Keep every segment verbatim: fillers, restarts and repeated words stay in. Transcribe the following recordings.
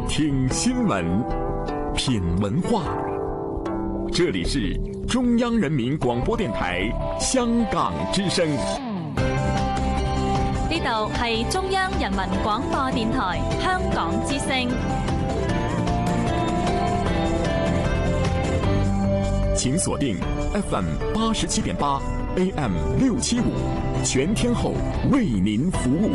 聽新聞，品文化。這裡是中央人民廣播電台香港之聲。 呢度係中央人民廣播電台香港之聲。 請鎖定 F M 八十七點八 A M 六七五，全天候為您服務。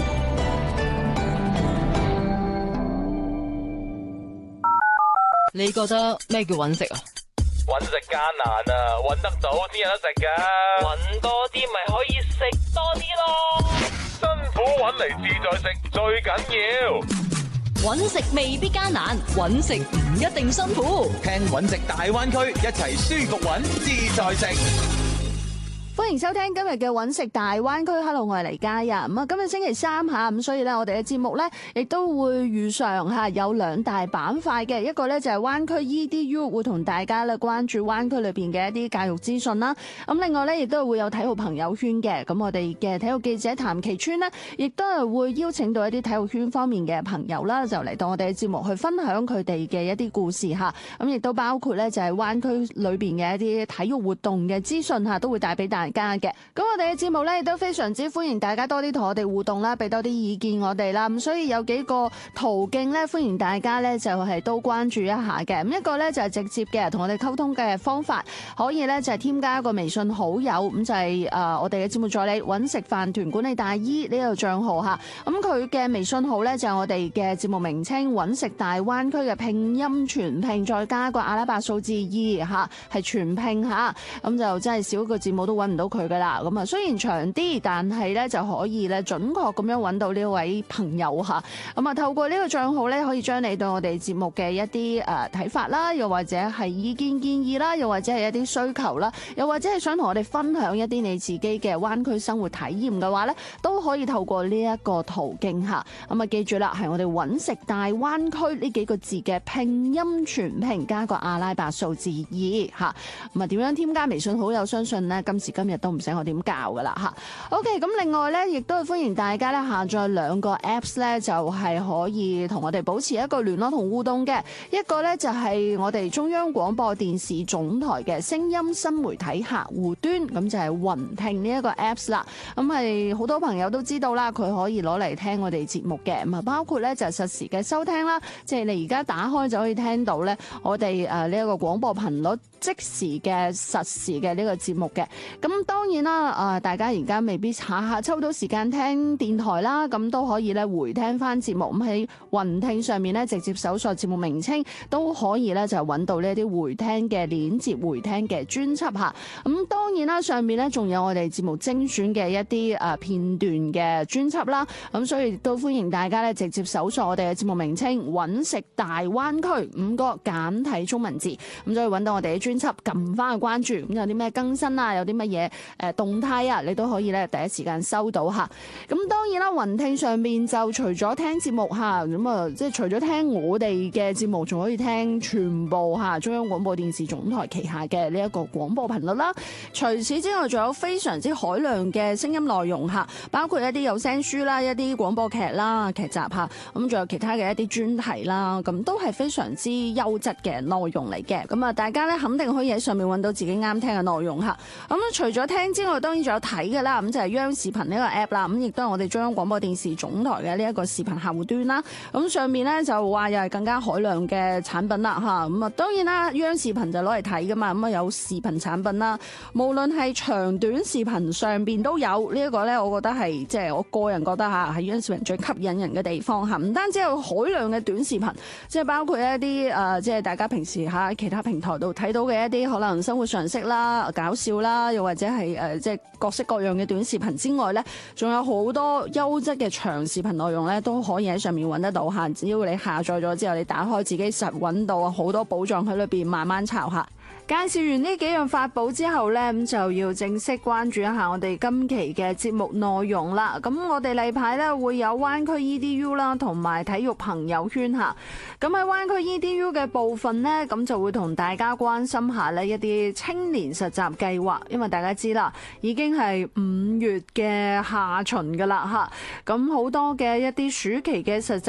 你覺得咩叫揾食啊？ 揾食艱難啊，揾得到先有得食㗎。揾多啲咪可以食多啲咯。辛苦揾嚟自在食最緊要。 揾食未必艱難，揾食唔一定辛苦。 聽揾食大灣區，一齊舒服揾自在食。 歡迎收聽今日嘅揾食大灣區。Hello， 我係黎嘉呀。咁啊，今日星期三吓，咁所以咧，我哋嘅節目咧，亦都會遇上吓有兩大板塊嘅，一個咧就係灣區 E D U， 會同大家咧關注灣區裏邊嘅一啲教育資訊啦。咁另外咧，亦都會有體育朋友圈嘅。咁我哋嘅體育記者譚其川呢，亦都係會邀請到一啲體育圈方面嘅朋友啦，就嚟到我哋嘅節目去分享佢哋嘅一啲故事吓。咁亦都包括咧就係灣區裏邊嘅一啲體育活動嘅資訊吓，都會帶俾大家嘅。咁我哋嘅節目咧亦都非常之歡迎大家多啲同我哋互動啦，俾多啲意見我哋啦。咁所以有幾個途徑咧，歡迎大家咧就係都關注一下嘅。咁一個咧就係直接嘅同我哋溝通嘅方法，可以咧就係添加一個微信好友，咁就係誒我哋嘅節目助理揾食飯團管理大姨呢個賬號吓。咁佢嘅微信號咧就係我哋嘅節目名稱揾食大灣區嘅拼音全拼，再加個阿拉伯數字二吓，係全拼吓。咁就真係少一個字母都揾唔到佢噶啦。咁啊，雖然長啲，但係咧就可以咧準確咁樣揾到呢位朋友吓。咁啊，透過呢個賬號咧，可以將你對我哋節目嘅一啲誒睇法啦，又或者係意見建議啦，又或者係一啲需求啦，又或者係想同我哋分享一啲你自己嘅灣區生活體驗嘅話咧，都可以透過呢一個途徑吓。咁啊，記住啦，係我哋揾食大灣區呢幾個字嘅拼音全拼加個阿拉伯數字二吓。咁啊，點樣添加微信好友？相信呢，今時今日都唔使我點教噶啦吓。OK， 咁另外咧，亦都係歡迎大家咧下載兩個 Apps 咧，就係可以同我哋保持一個聯絡同互動嘅。一個咧就係我哋中央廣播電視總台嘅聲音新媒體客戶端，咁就係雲聽呢一個 Apps 啦。咁係好多朋友都知道啦，佢可以攞嚟聽我哋節目嘅。咁啊，包括咧就係實時嘅收聽啦，即係你而家打開就可以聽到咧我哋誒呢一個廣播頻率即時嘅實時嘅呢個節目嘅。咁當然啦，啊大家而家未必下下抽到時間聽電台啦，咁都可以咧回聽翻節目。咁喺雲聽上面咧直接搜索節目名稱，都可以咧就揾到呢啲回聽嘅鏈接、回聽嘅專輯吓。咁當然啦，上面咧仲有我哋節目精選嘅一啲誒片段嘅專輯啦。咁所以都歡迎大家咧直接搜索我哋嘅節目名稱揾食大灣區五個簡體中文字，咁就可以揾到我哋嘅專輯，撳翻去關注。咁有啲咩更新啊，有啲乜嘢誒動態啊，你都可以咧第一時間收到吓。咁當然啦，雲聽上面就除咗聽節目吓，咁啊即係除咗聽我哋嘅節目，仲可以聽全部吓中央廣播電視總台旗下嘅呢一個廣播頻率啦。除此之外，仲有非常之海量嘅聲音內容吓，包括一啲有聲書啦、一啲廣播劇啦、劇集吓，咁仲有其他嘅一啲專題啦，咁都係非常之優質嘅內容嚟嘅。咁啊，大家咧肯定可以喺上面揾到自己啱聽嘅內容吓。咁除咗聽之外，當然仲有睇嘅啦。咁就係央視頻呢個 app 啦，咁亦都係我哋中央廣播電視總台嘅呢一個視頻客戶端啦。咁上面咧就話又係更加海量嘅產品啦吓。咁啊，當然啦，央視頻就攞嚟睇噶嘛，咁啊有視頻產品啦，無論係長短視頻上邊都有。呢一個咧，我覺得係即係我個人覺得吓係央視頻最吸引人嘅地方吓。唔單止有海量嘅短視頻，即係包括一啲誒，即係大家平時喺其他平台度睇到嘅一啲可能生活常識啦、搞笑啦，又或者係誒即係各式各樣嘅短視頻之外咧，仲有好多優質嘅長視頻內容咧，都可以喺上面揾得到吓。只要你下載咗之後，你打開自己實揾到好多寶藏喺裏邊，慢慢抄下。介紹完呢幾樣法寶之後呢，咁就要正式關注一下我哋今期嘅節目內容啦。咁我哋例牌呢會有灣區 E D U 啦，同埋體育朋友圈吓。咁喺灣區 E D U 嘅部分呢，咁就會同大家關心下呢一啲青年實習計劃，因為大家知啦，已經係五月嘅下旬噶啦吓。咁好多嘅一啲暑期嘅實習